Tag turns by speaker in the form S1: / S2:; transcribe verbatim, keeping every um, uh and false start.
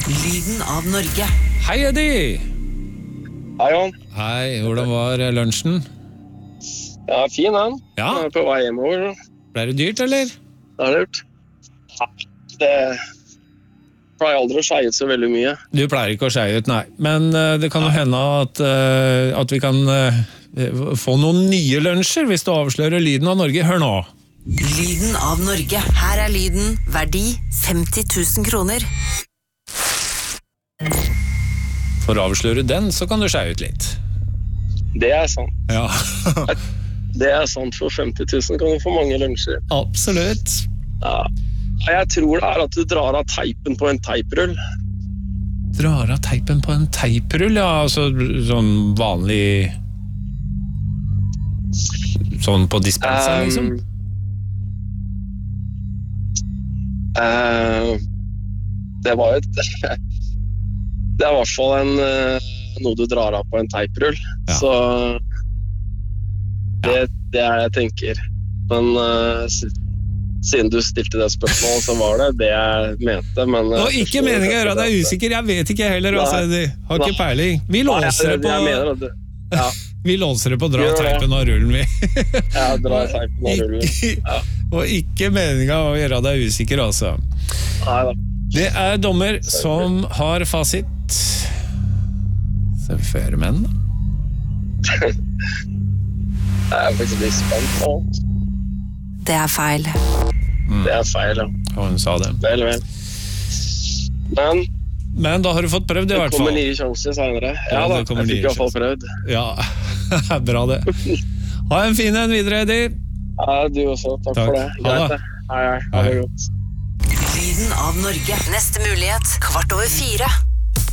S1: Lyden av Norge.
S2: Hei, Eddie!
S3: Hei, Jan.
S2: Hei, hvordan var lunsjen?
S3: Ja, fin, han.
S2: Ja.
S3: Jeg er på vei hjemover.
S2: Ble det dyrt, eller?
S3: Det har det gjort. Det pleier aldri å skeie ut så veldig mye.
S2: Du pleier ikke å skeie ut, nei. Men uh, det kan jo hende at, uh, at vi kan uh, få noen nye lunsjer hvis du avslører lyden av Norge. Hør nå.
S1: Lyden av Norge. Her er lyden. Verdi femti tusen kroner.
S2: For å avsløre den, så kan du skeie ut litt.
S3: Det er sant.
S2: Ja.
S3: Det er sant. For femti tusen kan du få mange lunsjer.
S2: Absolutt.
S3: Ja. Jeg tror det er at du drar av teipen på en teiprull.
S2: Drar av teipen på en teiprull, ja, altså sånn vanlig sånn på dispenser, liksom.
S3: Um, uh, det var jo et det er i hvert fall en, uh, noe du drar av på en teiprull.
S2: Ja.
S3: Så det, det er jeg tenker. Men uh, siden du stilte det spørsmålet, så var det det jeg mente. Men, uh,
S2: og ikke meningen å gjøre deg usikker, jeg vet ikke heller, altså, jeg har ikke peiling. Vi låser det på...
S3: Jeg mener det. Ja.
S2: Vi låser det på å dra teipen av rullen, vi.
S3: Ja, dra teipen av rullen. Ja.
S2: Og ikke meningen å gjøre deg usikker, altså.
S3: Nei da.
S2: Det er dommer som har fasit. Så vi får høre med den, da.
S3: Jeg er faktisk litt spent nå.
S1: Det er feil.
S3: Mm. Det er feil, ja.
S2: Og hun sa det.
S3: Vel, vel. Men...
S2: Men da har du fått prøvd det, i hvert fall.
S3: Det kommer nye sjanser senere. Ja,
S2: ja
S3: da, jeg fikk i hvert fall prøvd.
S2: Ja, bra det. Ha en fin en videre, Eddie.
S3: Ja, du også. Takk, Takk. for det. Greit det. Hei, hei. Ha det godt.
S1: Lyden av Norge. Neste mulighet, kvart over fire.